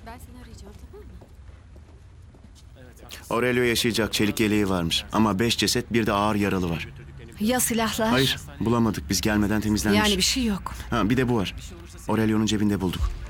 Ben seni arayacağım, tamam mı? Aurelio yaşayacak, çelik yeleği varmış. Ama 5 ceset, bir de ağır yaralı var. Ya silahlar? Hayır, bulamadık. Biz gelmeden temizlenmiş. Yani bir şey yok. Ha, bir de bu var. Aurelio'nun cebinde bulduk.